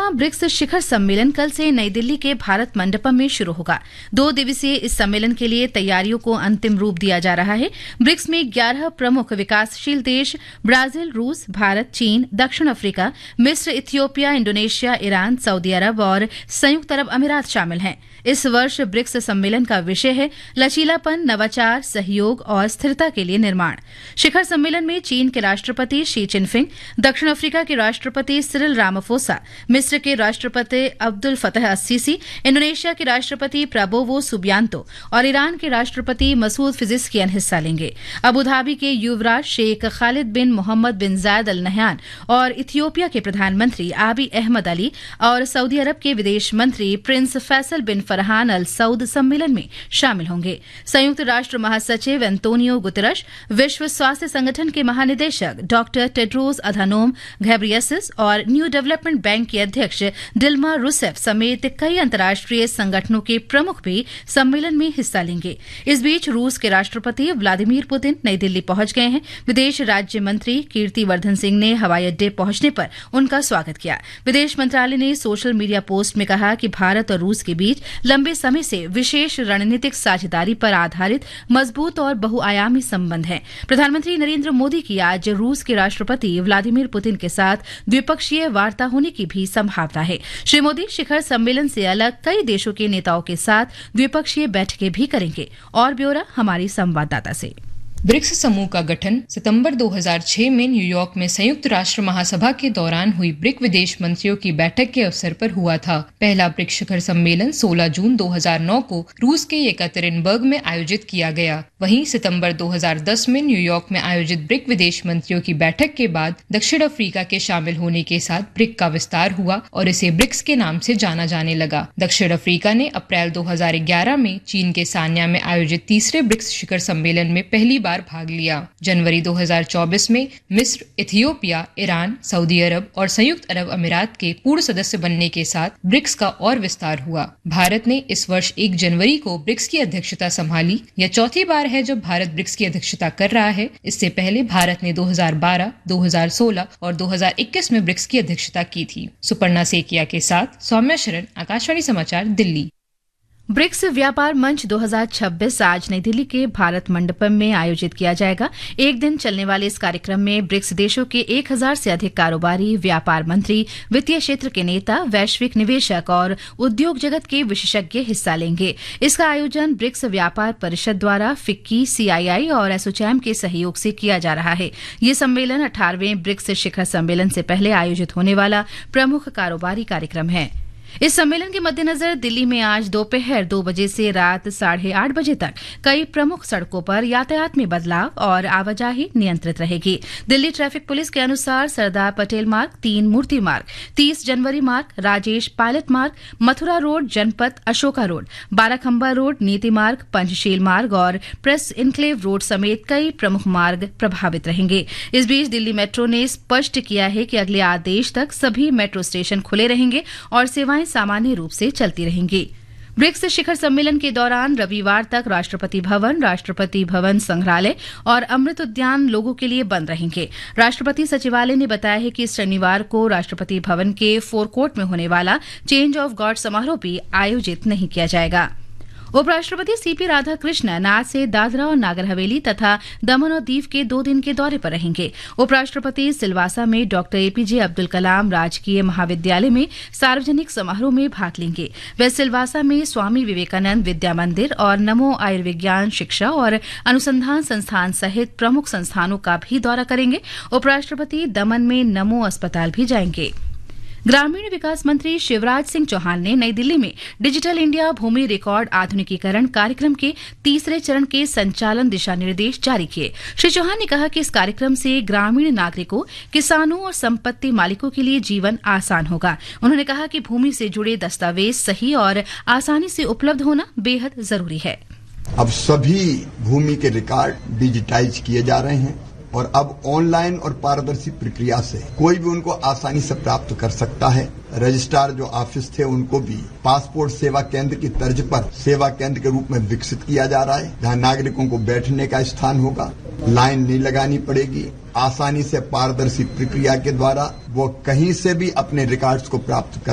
11वां BRICS शिखर सम्मेलन कल से नई दिल्ली के भारत मंडपम में शुरू होगा। 2 दिवसीय इस सम्मेलन के लिए तैयारियों को अंतिम रूप दिया जा रहा है। ब्रिक्स में 11 प्रमुख विकासशील देश ब्राजील, रूस, भारत, चीन, दक्षिण अफ्रीका, मिस्र, इथियोपिया, इंडोनेशिया, ईरान, सऊदी अरब और संयुक्त अरब अमीरात शामिल हैं। इस वर्ष ब्रिक्स सम्मेलन का विषय है लचीलापन, नवाचार, सहयोग और स्थिरता के लिए निर्माण। शिखर सम्मेलन में चीन के राष्ट्रपति शी चिनफिंग, दक्षिण अफ्रीका के राष्ट्रपति सिरिल रामाफोसा, मिस्र के राष्ट्रपति अब्दुल फतह अस्सीसी, इंडोनेशिया के राष्ट्रपति प्रबोवो सुबियांतो और ईरान के राष्ट्रपति मसूद फिजिस्कियन हिस्सा लेंगे। अबू धाबी के युवराज शेख खालिद बिन मोहम्मद बिन जायद अल नहयान और इथियोपिया के प्रधानमंत्री आबी अहमद अली और सऊदी अरब के विदेश मंत्री प्रिंस फैसल बिन फरहान अल सऊद सम्मेलन में शामिल होंगे। संयुक्त राष्ट्र महासचिव एंटोनियो गुतेरश, विश्व स्वास्थ्य संगठन के महानिदेशक डॉक्टर टेड्रोस अधानोम घेब्रेयेसस और न्यू डेवलपमेंट बैंक के अध्यक्ष डिल्मा रूसेफ समेत कई अंतर्राष्ट्रीय संगठनों के प्रमुख भी सम्मेलन में हिस्सा लेंगे। इस बीच रूस के राष्ट्रपति व्लादिमीर पुतिन नई दिल्ली पहुंच गए हैं। विदेश राज्य मंत्री कीर्तिवर्धन सिंह ने हवाई अड्डे पहुंचने पर उनका स्वागत किया। विदेश मंत्रालय ने सोशल मीडिया पोस्ट में कहा कि भारत और रूस के बीच लंबे समय से विशेष रणनीतिक साझेदारी पर आधारित मजबूत और बहुआयामी संबंध हैं। प्रधानमंत्री नरेंद्र मोदी की आज रूस के राष्ट्रपति व्लादिमीर पुतिन के साथ द्विपक्षीय वार्ता होने की भी संभावना है। श्री मोदी शिखर सम्मेलन से अलग कई देशों के नेताओं के साथ द्विपक्षीय बैठकें भी करेंगे। और ब्यौरा हमारी संवाददाता से। ब्रिक्स समूह का गठन सितंबर 2006 में न्यूयॉर्क में संयुक्त राष्ट्र महासभा के दौरान हुई ब्रिक विदेश मंत्रियों की बैठक के अवसर पर हुआ था। पहला ब्रिक्स शिखर सम्मेलन 16 जून 2009 को रूस के येकतेरिनबर्ग में आयोजित किया गया। वहीं सितंबर 2010 में न्यूयॉर्क में आयोजित ब्रिक विदेश मंत्रियों की बैठक के बाद दक्षिण अफ्रीका के शामिल होने के साथ ब्रिक का विस्तार हुआ और इसे ब्रिक्स के नाम से जाना जाने लगा। दक्षिण अफ्रीका ने अप्रैल 2011 में चीन के सान्या में आयोजित तीसरे ब्रिक्स शिखर सम्मेलन में पहली बार भाग लिया। जनवरी 2024 में मिस्र, इथियोपिया, ईरान, सऊदी अरब और संयुक्त अरब अमीरात के पूर्ण सदस्य बनने के साथ ब्रिक्स का और विस्तार हुआ। भारत ने इस वर्ष 1 जनवरी को ब्रिक्स की अध्यक्षता संभाली। यह चौथी बार है जब भारत ब्रिक्स की अध्यक्षता कर रहा है। इससे पहले भारत ने 2012, 2016 और 2021 में ब्रिक्स की अध्यक्षता की थी। सुपर्णा सेकिया के साथ सौम्या शरण, आकाशवाणी समाचार, दिल्ली। ब्रिक्स व्यापार मंच 2026 आज नई दिल्ली के भारत मंडपम में आयोजित किया जाएगा। एक दिन चलने वाले इस कार्यक्रम में ब्रिक्स देशों के 1000 से अधिक कारोबारी, व्यापार मंत्री, वित्तीय क्षेत्र के नेता, वैश्विक निवेशक और उद्योग जगत के विशेषज्ञ हिस्सा लेंगे। इसका आयोजन ब्रिक्स व्यापार परिषद द्वारा फिक्की, CII और एसोचैम के सहयोग से किया जा रहा है। ये सम्मेलन 18वें ब्रिक्स शिखर सम्मेलन से पहले आयोजित होने वाला प्रमुख कारोबारी कार्यक्रम है। इस सम्मेलन के मद्देनजर दिल्ली में आज दोपहर 2 बजे से रात 8:30 बजे तक कई प्रमुख सड़कों पर यातायात में बदलाव और आवाजाही नियंत्रित रहेगी। दिल्ली ट्रैफिक पुलिस के अनुसार सरदार पटेल मार्ग, 3 मूर्ति मार्ग, 30 जनवरी मार्ग, राजेश पायलट मार्ग, मथुरा रोड, जनपथ अशोका रोड, बाराखंबा रोड, नीति मार्ग, पंचशील मार्ग और प्रेस इनक्लेव रोड समेत कई प्रमुख मार्ग प्रभावित रहेंगे। इस बीच दिल्ली मेट्रो ने स्पष्ट किया है कि अगले आदेश तक सभी मेट्रो स्टेशन खुले रहेंगे और सेवाएं सामान्य रूप से चलती रहेंगी। ब्रिक्स शिखर सम्मेलन के दौरान रविवार तक राष्ट्रपति भवन संग्रहालय और अमृत उद्यान लोगों के लिए बंद रहेंगे। राष्ट्रपति सचिवालय ने बताया है कि इस शनिवार को राष्ट्रपति भवन के फोरकोर्ट में होने वाला चेंज ऑफ गार्ड समारोह भी आयोजित नहीं किया जाएगा। उपराष्ट्रपति CP राधाकृष्णन आज से दादरा और नागर हवेली तथा दमन और दीव के 2 दिन के दौरे पर रहेंगे। उपराष्ट्रपति सिलवासा में डॉक्टर APJ अब्दुल कलाम राजकीय महाविद्यालय में सार्वजनिक समारोह में भाग लेंगे। वे सिलवासा में स्वामी विवेकानंद विद्या मंदिर और नमो आयुर्विज्ञान शिक्षा और अनुसंधान संस्थान सहित प्रमुख संस्थानों का भी दौरा करेंगे। उपराष्ट्रपति दमन में नमो अस्पताल भी जाएंगे। ग्रामीण विकास मंत्री शिवराज सिंह चौहान ने नई दिल्ली में डिजिटल इंडिया भूमि रिकॉर्ड आधुनिकीकरण कार्यक्रम के तीसरे चरण के संचालन दिशा निर्देश जारी किए। श्री चौहान ने कहा कि इस कार्यक्रम से ग्रामीण नागरिकों, किसानों और संपत्ति मालिकों के लिए जीवन आसान होगा। उन्होंने कहा कि भूमि से जुड़े दस्तावेज सही और आसानी से उपलब्ध होना बेहद जरूरी है। अब सभी भूमि के रिकॉर्ड डिजिटाइज किए जा रहे हैं और अब ऑनलाइन और पारदर्शी प्रक्रिया से कोई भी उनको आसानी से प्राप्त कर सकता है। रजिस्ट्रार जो ऑफिस थे उनको भी पासपोर्ट सेवा केंद्र की तर्ज पर सेवा केंद्र के रूप में विकसित किया जा रहा है, जहां नागरिकों को बैठने का स्थान होगा, लाइन नहीं लगानी पड़ेगी, आसानी से पारदर्शी प्रक्रिया के द्वारा वो कहीं से भी अपने रिकॉर्ड्स को प्राप्त कर